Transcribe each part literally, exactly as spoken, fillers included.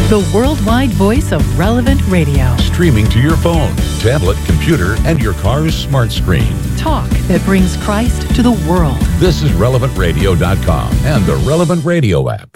the worldwide voice of Relevant Radio. Streaming to your phone, tablet, computer, and your car's smart screen. Talk that brings Christ to the world. This is relevant radio dot com and the Relevant Radio app.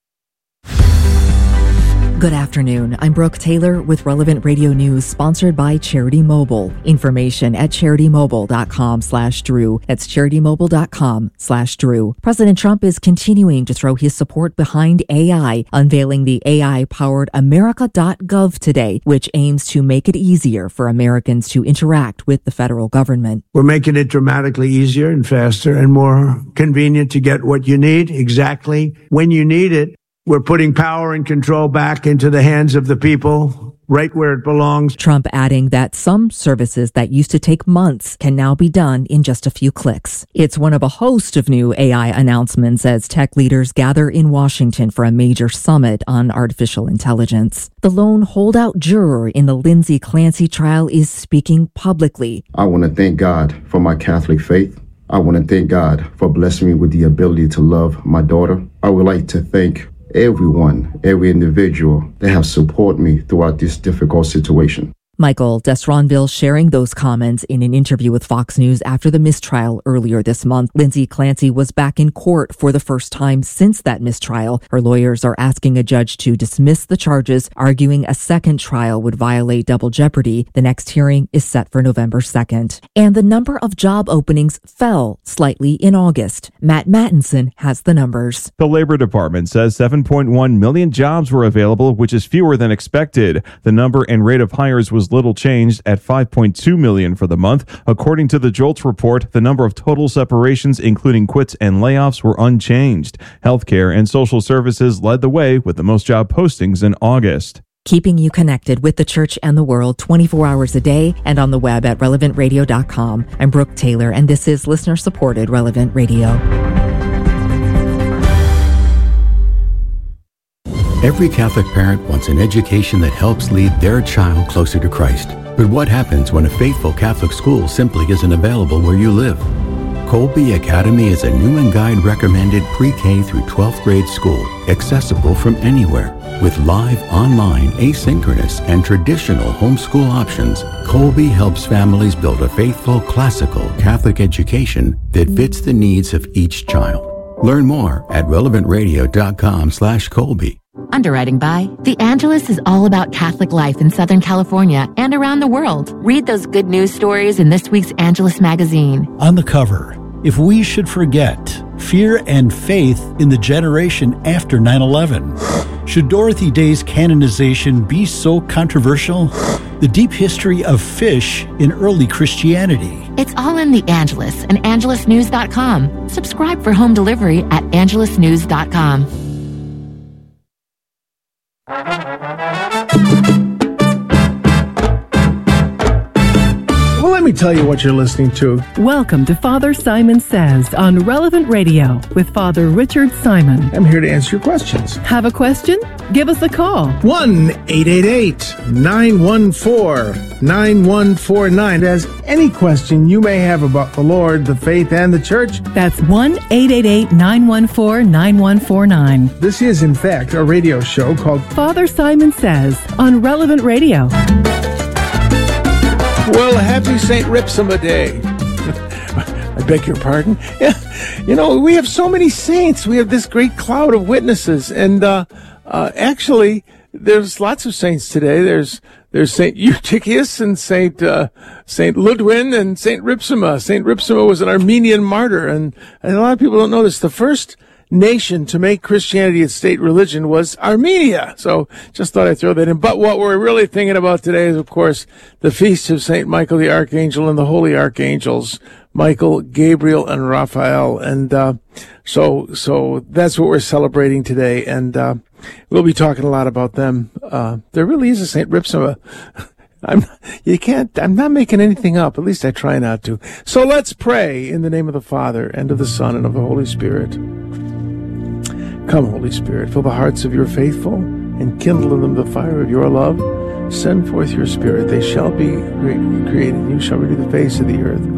Good afternoon. I'm Brooke Taylor with Relevant Radio News, sponsored by Charity Mobile. Information at charity mobile dot com slash Drew. That's charity mobile dot com slash Drew. President Trump is continuing to throw his support behind A I, unveiling the A I-powered America dot gov today, which aims to make it easier for Americans to interact with the federal government. We're making it dramatically easier and faster and more convenient to get what you need exactly when you need it. We're putting power and control back into the hands of the people, right where it belongs. Trump adding that some services that used to take months can now be done in just a few clicks. It's one of a host of new A I announcements as tech leaders gather in Washington for a major summit on artificial intelligence. The lone holdout juror in the Lindsay Clancy trial is speaking publicly. I want to thank God for my Catholic faith. I want to thank God for blessing me with the ability to love my daughter. I would like to thank everyone, every individual that have supported me throughout this difficult situation. Michael Desronville sharing those comments in an interview with Fox News after the mistrial earlier this month. Lindsay Clancy was back in court for the first time since that mistrial. Her lawyers are asking a judge to dismiss the charges, arguing a second trial would violate double jeopardy. The next hearing is set for November second. And the number of job openings fell slightly in August. Matt Mattinson has the numbers. The Labor Department says seven point one million jobs were available, which is fewer than expected. The number and rate of hires was little changed at five point two million for the month. According to the JOLTS report, the number of total separations, including quits and layoffs, were unchanged. Healthcare and social services led the way with the most job postings in August. Keeping you connected with the church and the world twenty-four hours a day and on the web at relevant radio dot com. I'm Brooke Taylor, and this is listener-supported Relevant Radio. Every Catholic parent wants an education that helps lead their child closer to Christ. But what happens when a faithful Catholic school simply isn't available where you live? Colby Academy is a Newman Guide recommended pre-K through twelfth grade school, accessible from anywhere. With live, online, asynchronous, and traditional homeschool options, Colby helps families build a faithful, classical Catholic education that fits the needs of each child. Learn more at relevant radio dot com slash Colby. Underwriting by The Angelus is all about Catholic life in Southern California and around the world. Read those good news stories in this week's Angelus magazine. On the cover, if we should forget fear and faith in the generation after nine eleven. Should Dorothy Day's canonization be so controversial? The deep history of fish in early Christianity. It's all in The Angelus and angelus news dot com. Subscribe for home delivery at angelus news dot com. Well, let me tell you what you're listening to. Welcome to Father Simon Says on Relevant Radio with Father Richard Simon. I'm here to answer your questions. Have a question? Give us a call. one eight eight eight, nine one four, nine one four nine. As any question you may have about the Lord, the faith, and the church. That's one eight eight eight, nine one four, nine one four nine. This is, in fact, a radio show called Father Simon Says on Relevant Radio. Well, happy Saint Ripsima Day. I beg your pardon. Yeah, you know, we have so many saints. We have this great cloud of witnesses. And uh, uh, actually, there's lots of saints today. There's there's Saint Eutychius and Saint uh, Saint Ludwin and Saint Ripsima. Saint Ripsima was an Armenian martyr. And, and a lot of people don't know this. The first nation to make Christianity its state religion was Armenia. So just thought I'd throw that in. But what we're really thinking about today is, of course, the feast of Saint Michael the Archangel and the holy archangels, Michael, Gabriel, and Raphael. And uh, so so that's what we're celebrating today. And uh, we'll be talking a lot about them. Uh, there really is a Saint Ripsima. I'm, you can't, I'm not making anything up. At least I try not to. So let's pray in the name of the Father, and of the Son, and of the Holy Spirit. Come, Holy Spirit, fill the hearts of your faithful, and kindle in them the fire of your love. Send forth your Spirit. They shall be created, and you shall renew the face of the earth.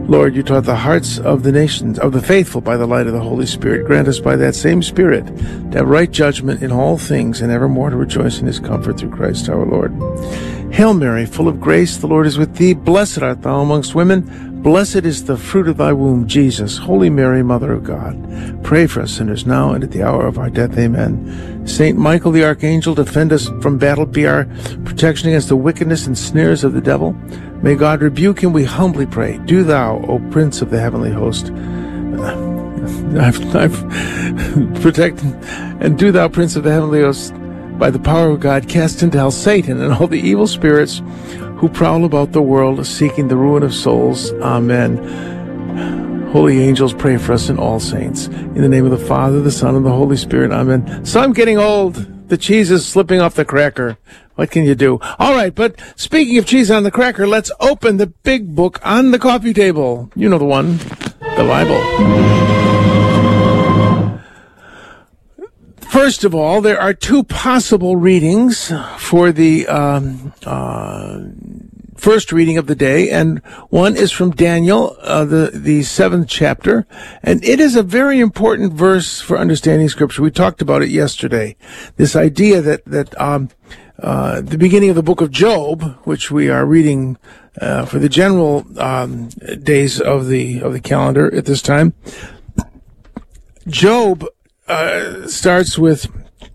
Lord, you taught the hearts of the nations, of the faithful, by the light of the Holy Spirit. Grant us by that same Spirit to have right judgment in all things, and evermore to rejoice in his comfort through Christ our Lord. Hail Mary, full of grace, the Lord is with thee. Blessed art thou amongst women. Blessed is the fruit of thy womb, Jesus. Holy Mary, Mother of God, pray for us sinners now and at the hour of our death. Amen. Saint Michael the Archangel, defend us from battle, be our protection against the wickedness and snares of the devil. May God rebuke him, we humbly pray. Do thou, O Prince of the heavenly host, I've, I've protect, and do thou, Prince of the heavenly host, by the power of God, cast into hell Satan and all the evil spirits who prowl about the world seeking the ruin of souls. Amen. Holy angels, pray for us and all saints. In the name of the Father, the Son, and the Holy Spirit. Amen. So I'm getting old. The cheese is slipping off the cracker. What can you do? All right, but speaking of cheese on the cracker, let's open the big book on the coffee table. You know the one, the Bible. First of all, there are two possible readings for the um, uh, first reading of the day, and one is from Daniel, uh, the the seventh chapter, and it is a very important verse for understanding Scripture. We talked about it yesterday. This idea that that um, uh, the beginning of the book of Job, which we are reading uh, for the general um, days of the of the calendar at this time, Job. Uh, starts with,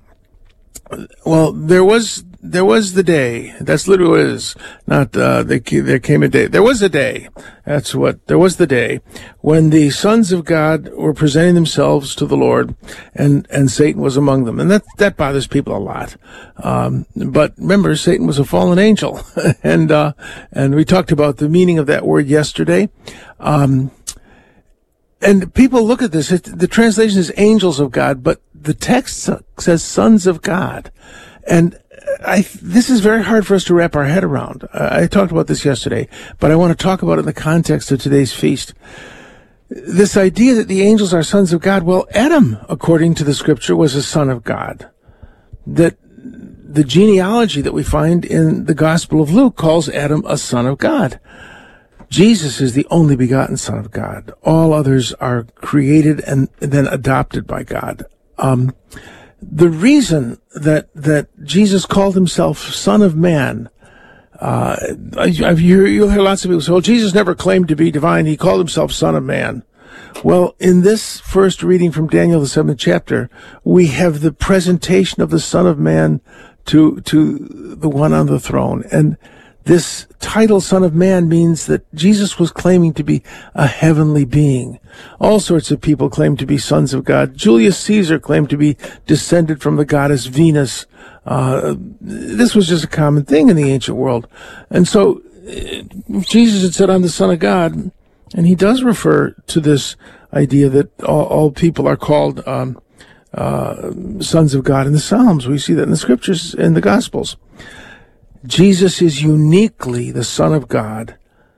well, there was, there was the day. That's literally what it is. Not, uh, there, there came a day. There was a day. That's what, there was the day when the sons of God were presenting themselves to the Lord, and, and Satan was among them. And that, that bothers people a lot. Um, but remember, Satan was a fallen angel. and, uh, and we talked about the meaning of that word yesterday. Um, And people look at this, it, the translation is angels of God, but the text says sons of God. And I, this is very hard for us to wrap our head around. I, I talked about this yesterday, but I want to talk about it in the context of today's feast. This idea that the angels are sons of God, well, Adam, according to the scripture, was a son of God. That the genealogy that we find in the Gospel of Luke calls Adam a son of God. Jesus is the only begotten Son of God. All others are created and then adopted by God. Um, the reason that that Jesus called himself Son of Man, uh, I've, you'll hear lots of people say, well, Jesus never claimed to be divine. He called himself Son of Man. Well, in this first reading from Daniel, the seventh chapter, we have the presentation of the Son of Man to to the one on the throne. And this title, Son of Man, means that Jesus was claiming to be a heavenly being. All sorts of people claim to be sons of God. Julius Caesar claimed to be descended from the goddess Venus. Uh, this was just a common thing in the ancient world. And so Jesus had said, I'm the Son of God. And he does refer to this idea that all, all people are called um, uh, sons of God in the Psalms. We see that in the scriptures, in the Gospels. Jesus is uniquely the Son of God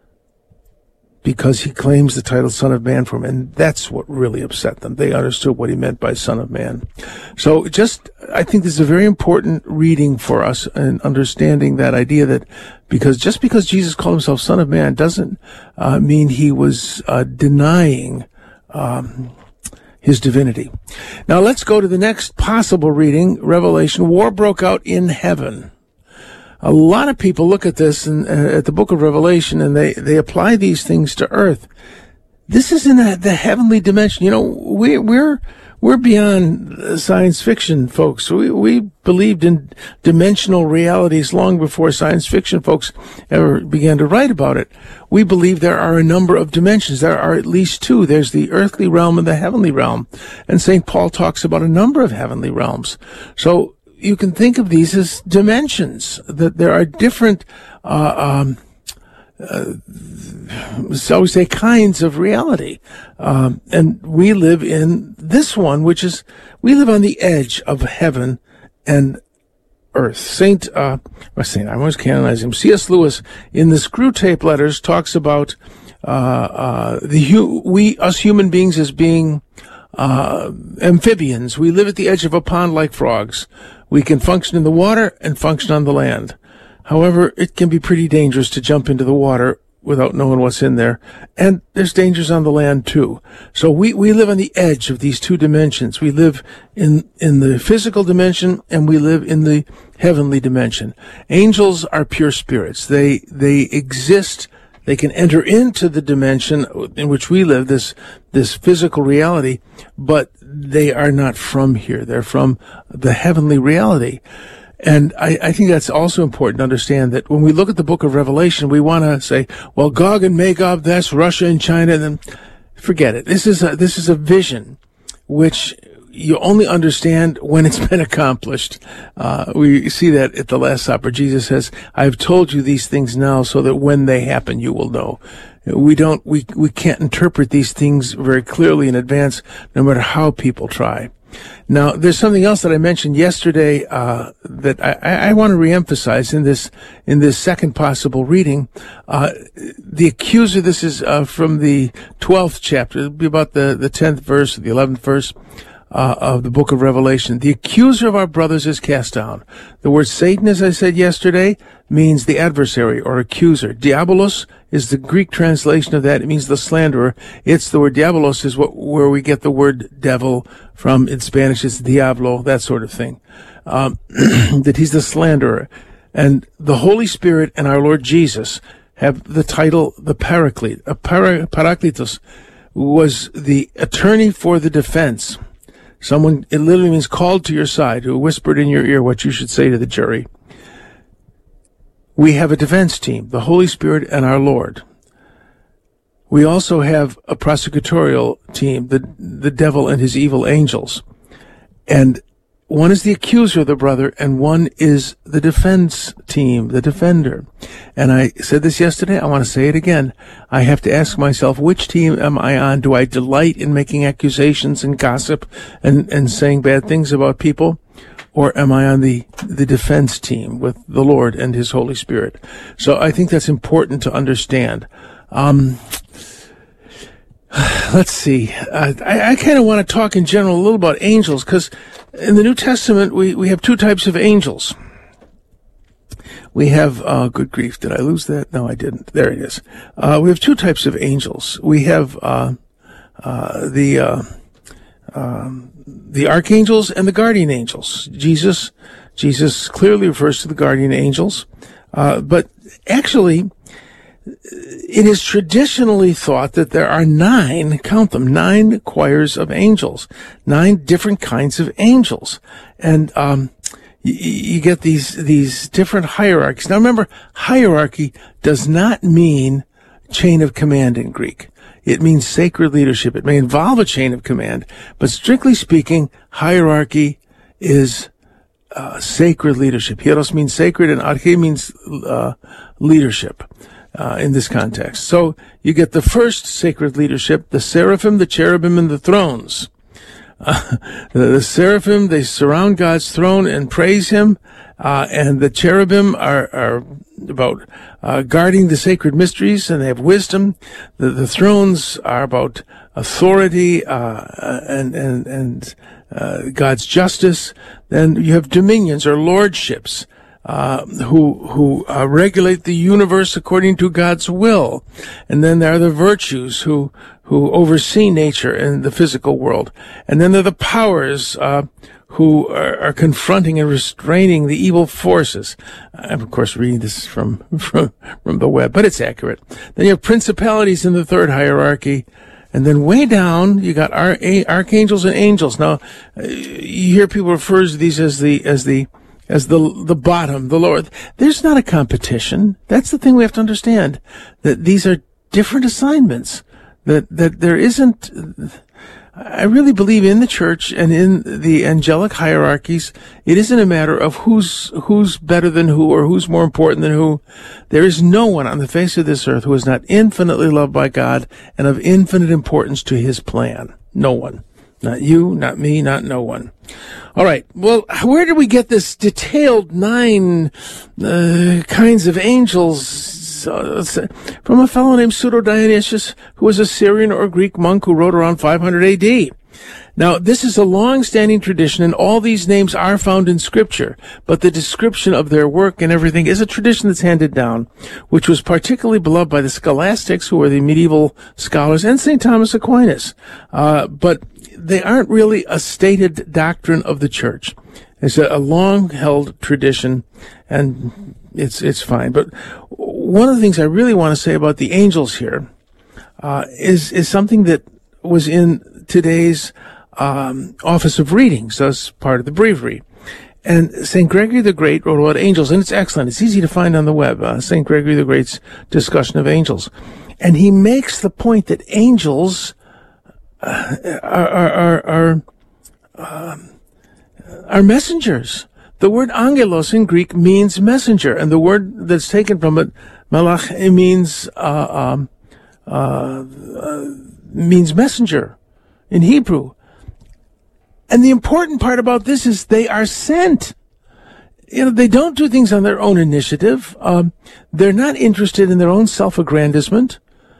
because he claims the title Son of Man for him, and that's what really upset them. They understood what he meant by Son of Man. So just, I think this is a very important reading for us in understanding that idea that because just because Jesus called himself Son of Man doesn't uh, mean he was uh, denying um, his divinity. Now let's go to the next possible reading, Revelation. War broke out in heaven. A lot of people look at this and uh, at the book of Revelation, and they, they apply these things to earth. This is in the, the heavenly dimension. You know, we, we're we're beyond science fiction, folks. We we believed in dimensional realities long before science fiction folks ever began to write about it. We believe there are a number of dimensions. There are at least two. There's the earthly realm and the heavenly realm, and Saint Paul talks about a number of heavenly realms. So you can think of these as dimensions, that there are different, uh, um, uh, shall we say, kinds of reality. Um, and we live in this one, which is, we live on the edge of heaven and earth. Saint, uh, or Saint, I always canonize him. C S Lewis, in the Screw Tape Letters, talks about, uh, uh, the, hu- we, us human beings as being, uh, amphibians. We live at the edge of a pond like frogs. We can function in the water and function on the land. However, it can be pretty dangerous to jump into the water without knowing what's in there. And there's dangers on the land too. So we, we live on the edge of these two dimensions. We live in, in the physical dimension and we live in the heavenly dimension. Angels are pure spirits. They, they exist. They can enter into the dimension in which we live, this, this physical reality, but they are not from here. They're from the heavenly reality. And I, I think that's also important to understand that when we look at the book of Revelation, we want to say, well, Gog and Magog, that's Russia and China, and then forget it. This is a, this is a vision which you only understand when it's been accomplished. Uh, we see that at the Last Supper. Jesus says, I've told you these things now so that when they happen, you will know. We don't, we, we can't interpret these things very clearly in advance, no matter how people try. Now, there's something else that I mentioned yesterday, uh, that I, I want to reemphasize in this, in this second possible reading. Uh, the accuser, this is, uh, from the twelfth chapter. It'll be about the, the tenth verse, the eleventh verse. Uh, of the book of Revelation. The accuser of our brothers is cast down. The word Satan, as I said yesterday, means the adversary or accuser. Diabolos is the Greek translation of that. It means the slanderer. It's the word diabolos is what, where we get the word devil from. In Spanish, it's diablo, that sort of thing. Um, that he's the slanderer. And the Holy Spirit and our Lord Jesus have the title, the Paraclete. A para, Parakletos was the attorney for the defense. Someone, it literally means called to your side, who whispered in your ear what you should say to the jury. We have a defense team, the Holy Spirit and our Lord. We also have a prosecutorial team, the, the devil and his evil angels. And one is the accuser of the brother, and one is the defense team, the defender. And I said this yesterday, I want to say it again. I have to ask myself, which team am I on? Do I delight in making accusations and gossip and, and saying bad things about people? Or am I on the, the defense team with the Lord and His Holy Spirit? So I think that's important to understand. Um, let's see. Uh, I, I kind of want to talk in general a little about angels, because in the New Testament, we, we have two types of angels. We have, uh, good grief, did I lose that? No, I didn't. There it is. Uh, we have two types of angels. We have, uh, uh, the, uh, um, the archangels and the guardian angels. Jesus, Jesus clearly refers to the guardian angels. Uh, but actually, it is traditionally thought that there are nine, count them, nine choirs of angels, nine different kinds of angels. And, um, you, you get these, these different hierarchies. Now remember, hierarchy does not mean chain of command in Greek. It means sacred leadership. It may involve a chain of command, but strictly speaking, hierarchy is uh, sacred leadership. Hieros means sacred and arche means uh, leadership. Uh, in this context. So you get the first sacred leadership, the seraphim, the cherubim, and the thrones. Uh, the, the seraphim, they surround God's throne and praise Him, uh, and the cherubim are, are about uh, guarding the sacred mysteries, and they have wisdom. The, the thrones are about authority uh, and and and uh, God's justice. Then you have dominions or lordships. Uh, who, who, uh, regulate the universe according to God's will. And then there are the virtues who, who oversee nature and the physical world. And then there are the powers, uh, who are, are confronting and restraining the evil forces. I'm, of course, reading this from, from, from the web, but it's accurate. Then you have principalities in the third hierarchy. And then way down, you got our, archangels and angels. Now, you hear people refer to these as the, as the, as the the bottom, the lower. There's not a competition. That's the thing we have to understand, that these are different assignments, that that there isn't. I really believe in the church and in the angelic hierarchies, it isn't a matter of who's who's better than who or who's more important than who. There is no one on the face of this earth who is not infinitely loved by God and of infinite importance to His plan. No one. Not you, not me, not no one. All right. Well, where did we get this detailed nine uh, kinds of angels? Uh, from a fellow named Pseudo-Dionysius, who was a Syrian or Greek monk who wrote around five hundred A D. Now, this is a long-standing tradition, and all these names are found in Scripture, but the description of their work and everything is a tradition that's handed down, which was particularly beloved by the scholastics, who were the medieval scholars, and Saint Thomas Aquinas. Uh, but they aren't really a stated doctrine of the Church. It's a, a long-held tradition, and it's it's fine. But one of the things I really want to say about the angels here uh, is is something that was in today's um, Office of Readings, as part of the Breviary. And Saint Gregory the Great wrote about angels, and it's excellent. It's easy to find on the web, uh, Saint Gregory the Great's discussion of angels. And he makes the point that angels uh, are, are, are, are um, are messengers. The word angelos in Greek means messenger, and the word that's taken from it, malach, it means uh, um, uh, uh, means messenger in Hebrew. And the important part about this is they are sent. You know, they don't do things on their own initiative. Um, they're not interested in their own self-aggrandizement.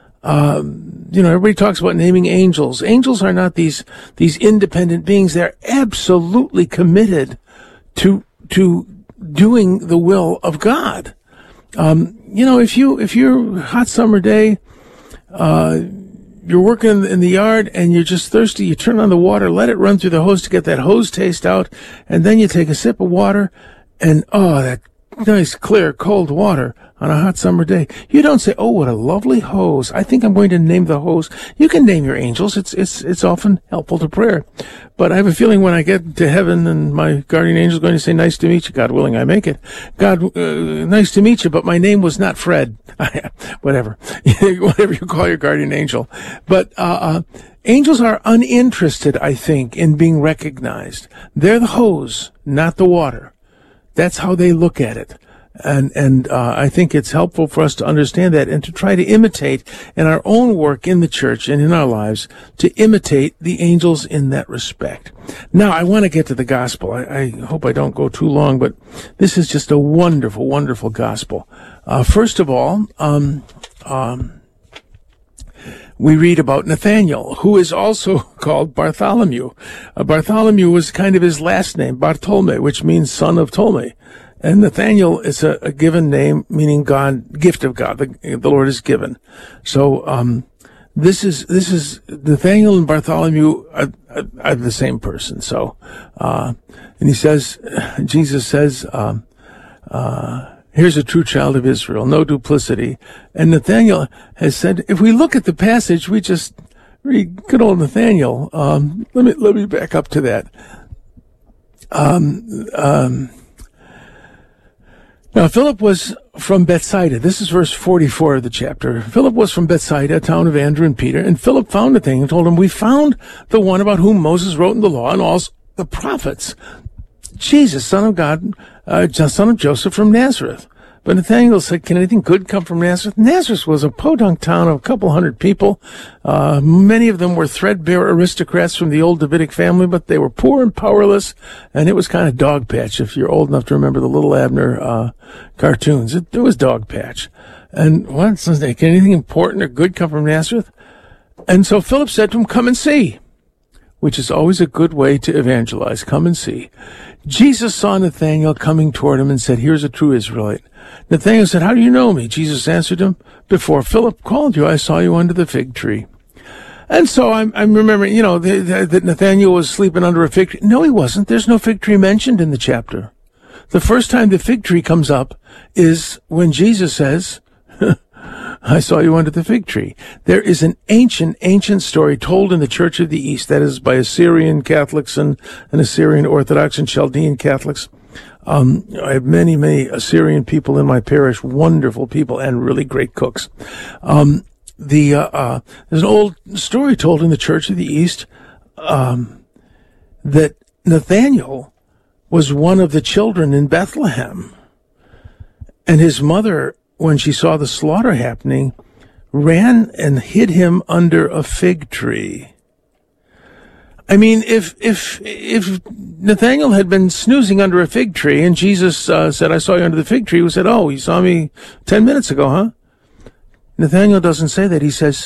Um, you know, everybody talks about naming angels. Angels are not these, these independent beings. They're absolutely committed to, to doing the will of God. Um, you know, if you, if you're a hot summer day, uh, you're working in the yard and you're just thirsty, you turn on the water, let it run through the hose to get that hose taste out, and then you take a sip of water, and oh, that nice, clear, cold water on a hot summer day. You don't say, oh, what a lovely hose. I think I'm going to name the hose. You can name your angels. It's, it's, it's often helpful to prayer. But I have a feeling when I get to heaven and my guardian angel is going to say, nice to meet you, God willing, I make it. God, uh, nice to meet you, but my name was not Fred. Whatever. Whatever you call your guardian angel. But, uh, uh, angels are uninterested, I think, in being recognized. They're the hose, not the water. That's how they look at it. And, and, uh, I think it's helpful for us to understand that and to try to imitate in our own work in the church and in our lives to imitate the angels in that respect. Now, I want to get to the gospel. I, I hope I don't go too long, but this is just a wonderful, wonderful gospel. Uh, first of all, um, um, we read about Nathaniel, who is also called Bartholomew. Uh, Bartholomew was kind of his last name, Bartolome, which means son of Ptolemy. And Nathaniel is a, a given name, meaning God, gift of God, the, the Lord is given. So, um, this is, this is, Nathaniel and Bartholomew are, are, are the same person. So, uh, and he says, Jesus says, um, uh, here's a true child of Israel, no duplicity. And Nathaniel has said, if we look at the passage, we just read good old Nathaniel. Um, let me, let me back up to that. Um, um, Now, Philip was from Bethsaida. This is verse forty-four of the chapter. Philip was from Bethsaida, a town of Andrew and Peter, and Philip found Nathanael and told him, we found the one about whom Moses wrote in the law and also the prophets, Jesus, son of God, uh, son of Joseph from Nazareth. But Nathanael said, can anything good come from Nazareth? Nazareth was a podunk town of a couple hundred people. Uh, many of them were threadbare aristocrats from the old Davidic family, but they were poor and powerless, and it was kind of dog patch, if you're old enough to remember the Little Abner uh, cartoons. It, it was dog patch. And what? Can anything important or good come from Nazareth? And so Philip said to him, come and see, which is always a good way to evangelize. Come and see. Jesus saw Nathanael coming toward him and said, here's a true Israelite. Nathanael said, how do you know me? Jesus answered him, before Philip called you, I saw you under the fig tree. And so I'm, I'm remembering, you know, that Nathanael was sleeping under a fig tree. No, he wasn't. There's no fig tree mentioned in the chapter. The first time the fig tree comes up is when Jesus says, I saw you under the fig tree. There is an ancient, ancient story told in the Church of the East, that is by Assyrian Catholics and, and Assyrian Orthodox and Chaldean Catholics. Um, I have many, many Assyrian people in my parish, wonderful people and really great cooks. Um, the, uh, uh, there's an old story told in the Church of the East, um, that Nathanael was one of the children in Bethlehem, and his mother, when she saw the slaughter happening, ran and hid him under a fig tree. I mean, if if if Nathanael had been snoozing under a fig tree and Jesus uh, said, I saw you under the fig tree, he said, oh, you saw me ten minutes ago, huh? Nathanael doesn't say that. He says,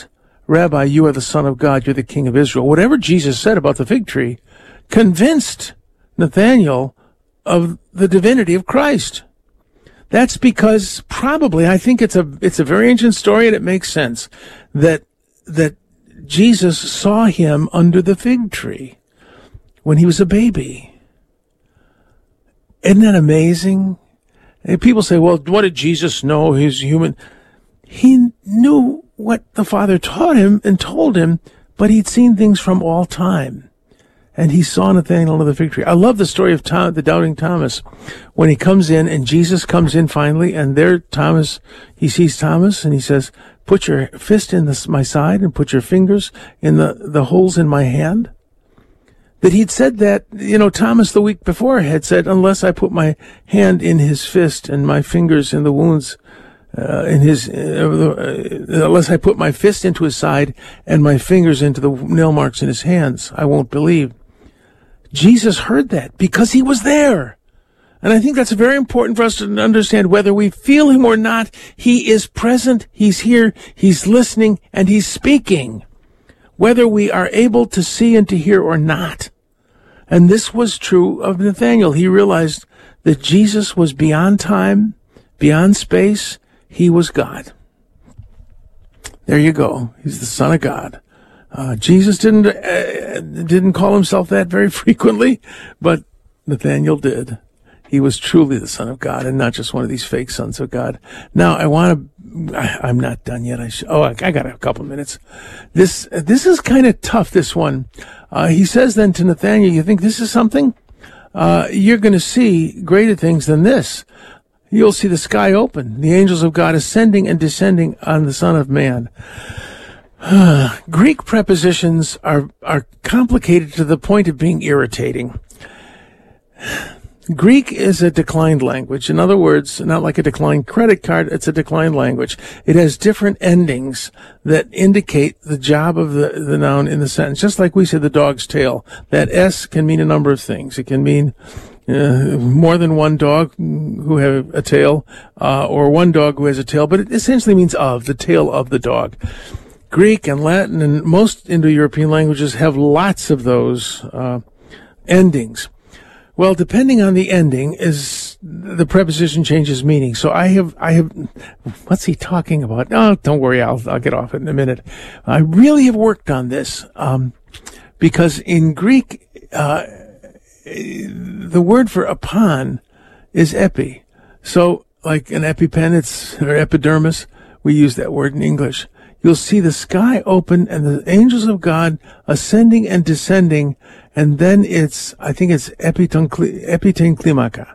Rabbi, you are the Son of God, you're the King of Israel. Whatever Jesus said about the fig tree convinced Nathanael of the divinity of Christ. That's because probably, I think it's a it's a very ancient story, and it makes sense that that Jesus saw him under the fig tree when he was a baby. Isn't that amazing? And people say, well, what did Jesus know? He's human. He knew what the Father taught him and told him, but he'd seen things from all time. And he saw Nathanael under the fig tree. I love the story of Tom, the doubting Thomas, when he comes in and Jesus comes in finally, and there Thomas, he sees Thomas and he says, put your fist in this, my side and put your fingers in the, the holes in my hand. That he'd said that, you know, Thomas the week before had said, unless I put my hand in his fist and my fingers in the wounds, uh, in his, uh, unless I put my fist into his side and my fingers into the nail marks in his hands, I won't believe. Jesus heard that because he was there. And I think that's very important for us to understand. Whether we feel him or not, he is present, he's here, he's listening, and he's speaking. Whether we are able to see and to hear or not. And this was true of Nathanael. He realized that Jesus was beyond time, beyond space. He was God. There you go. He's the Son of God. Uh, Jesus didn't uh, didn't call himself that very frequently, but Nathanael did. He was truly the Son of God and not just one of these fake sons of God. Now, I want to, I'm not done yet. I should, oh, I, I got a couple minutes. This, this is kind of tough, this one. Uh, he says then to Nathanael, you think this is something? Uh, you're going to see greater things than this. You'll see the sky open, the angels of God ascending and descending on the Son of Man. Greek prepositions are, are complicated to the point of being irritating. Greek is a declined language. In other words, not like a declined credit card, it's a declined language. It has different endings that indicate the job of the, the noun in the sentence. Just like we said the dog's tail. That S can mean a number of things. It can mean uh, more than one dog who have a tail, uh, or one dog who has a tail, but it essentially means of, the tail of the dog. Greek and Latin and most Indo-European languages have lots of those uh, endings. Well, depending on the ending, is the preposition changes meaning. So I have, I have, what's he talking about? Oh, don't worry, I'll, I'll get off it in a minute. I really have worked on this, um, because in Greek, uh, the word for upon is epi. So, like an EpiPen, it's, or epidermis, we use that word in English. You'll see the sky open and the angels of God ascending and descending, and then it's, I think it's epiton klimaka.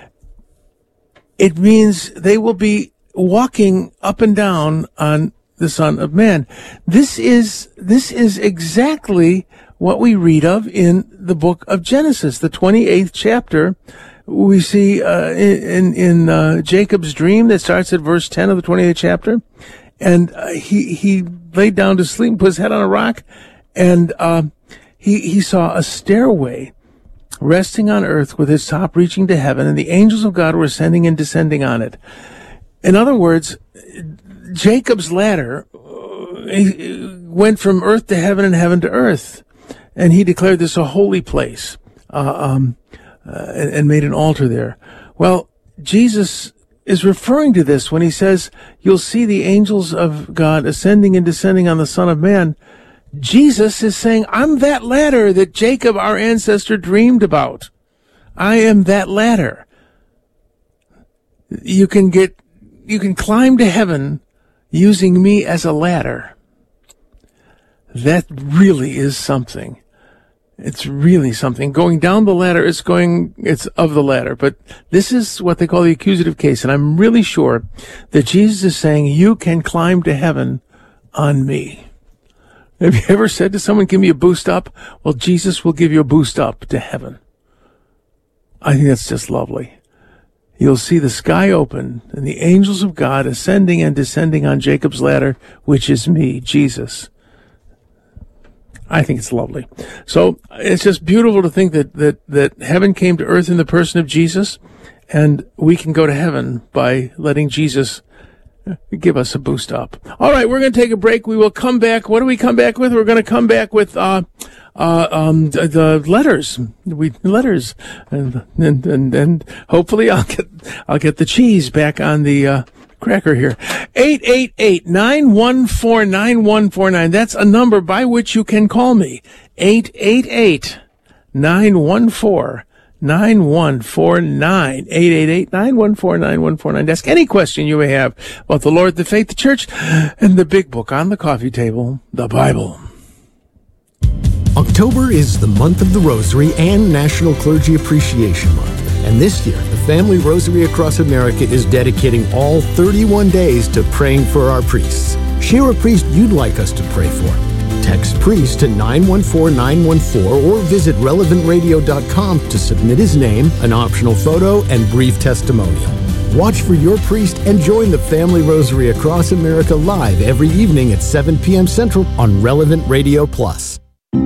It means they will be walking up and down on the Son of Man. This is, this is exactly what we read of in the book of Genesis, the twenty-eighth chapter. We see, uh, in, in, uh, Jacob's dream that starts at verse ten of the twenty-eighth chapter. And uh, he he laid down to sleep, put his head on a rock, and uh, he he saw a stairway resting on earth with its top reaching to heaven, and the angels of God were ascending and descending on it. In other words, Jacob's ladder uh, went from earth to heaven and heaven to earth, and he declared this a holy place, uh, um, uh, and, and made an altar there. Well, Jesus is referring to this when he says, you'll see the angels of God ascending and descending on the Son of Man. Jesus is saying, I'm that ladder that Jacob, our ancestor, dreamed about. I am that ladder. You can get, you can climb to heaven using me as a ladder. That really is something. It's really something. Going down the ladder, it's going, it's of the ladder. But this is what they call the accusative case. And I'm really sure that Jesus is saying, you can climb to heaven on me. Have you ever said to someone, give me a boost up? Well, Jesus will give you a boost up to heaven. I think that's just lovely. You'll see the sky open and the angels of God ascending and descending on Jacob's ladder, which is me, Jesus. I think it's lovely. So it's just beautiful to think that, that, that heaven came to earth in the person of Jesus, and we can go to heaven by letting Jesus give us a boost up. All right, we're going to take a break. We will come back. What do we come back with? We're going to come back with uh, uh, um, the, the letters. We letters, and and and, and hopefully I'll get I'll get the cheese back on the uh, cracker here. eight eight eight, nine one four, nine one four nine. That's a number by which you can call me. eight eight eight, nine one four, nine one four nine. eight eight eight, nine one four, nine one four nine. Ask any question you may have about the Lord, the faith, the church, and the big book on the coffee table, the Bible. October is the month of the Rosary and National Clergy Appreciation Month. And this year, the Family Rosary Across America is dedicating all thirty-one days to praying for our priests. Share a priest you'd like us to pray for. Text priest to nine one four nine one four or visit relevant radio dot com to submit his name, an optional photo, and brief testimonial. Watch for your priest and join the Family Rosary Across America live every evening at seven p.m. Central on Relevant Radio Plus.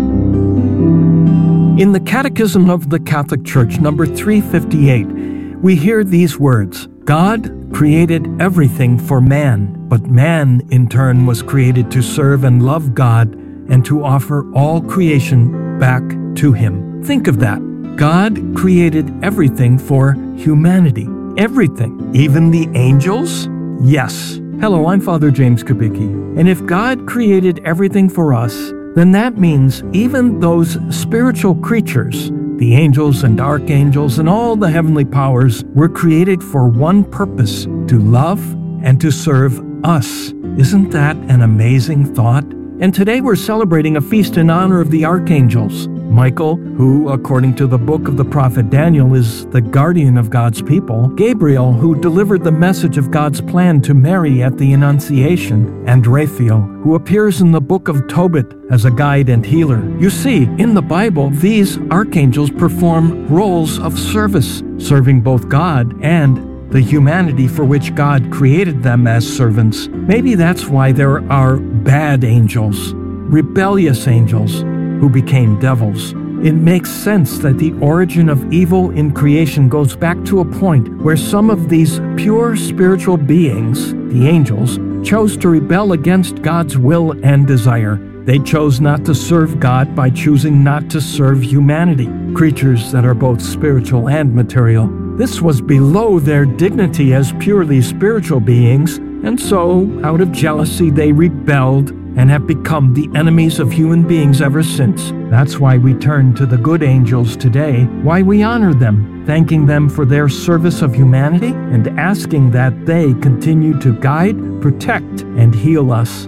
In the Catechism of the Catholic Church, number three fifty-eight, we hear these words: God created everything for man, but man, in turn, was created to serve and love God and to offer all creation back to Him. Think of that. God created everything for humanity. Everything. Even the angels? Yes. Hello, I'm Father James Kubicki. And if God created everything for us, then that means even those spiritual creatures, the angels and archangels and all the heavenly powers, were created for one purpose: to love and to serve us. Isn't that an amazing thought? And today we're celebrating a feast in honor of the archangels. Michael, who, according to the book of the prophet Daniel, is the guardian of God's people. Gabriel, who delivered the message of God's plan to Mary at the Annunciation. And Raphael, who appears in the book of Tobit as a guide and healer. You see, in the Bible, these archangels perform roles of service, serving both God and the humanity for which God created them as servants. Maybe that's why there are bad angels, rebellious angels, who became devils. It makes sense that the origin of evil in creation goes back to a point where some of these pure spiritual beings, the angels, chose to rebel against God's will and desire. They chose not to serve God by choosing not to serve humanity, creatures that are both spiritual and material. This was below their dignity as purely spiritual beings, and so, out of jealousy, they rebelled and have become the enemies of human beings ever since. That's why we turn to the good angels today, why we honor them, thanking them for their service of humanity, and asking that they continue to guide, protect, and heal us.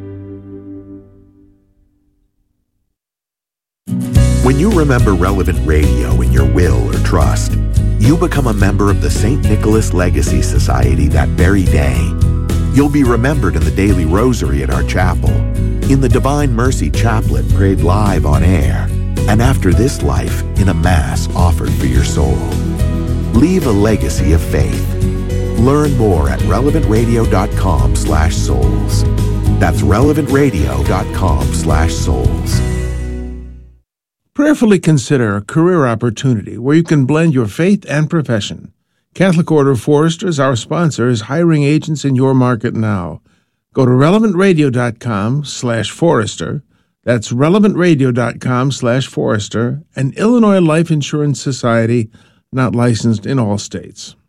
When you remember Relevant Radio in your will or trust, you become a member of the Saint Nicholas Legacy Society that very day. You'll be remembered in the daily rosary at our chapel, in the Divine Mercy Chaplet prayed live on air, and after this life in a Mass offered for your soul. Leave a legacy of faith. Learn more at relevant radio dot com slash souls. That's relevant radio dot com slash souls. Prayerfully consider a career opportunity where you can blend your faith and profession. Catholic Order of Foresters, our sponsor, is hiring agents in your market now. Go to relevant radio dot com slash forester. That's relevant radio dot com slash forester, an Illinois Life Insurance Society not licensed in all states.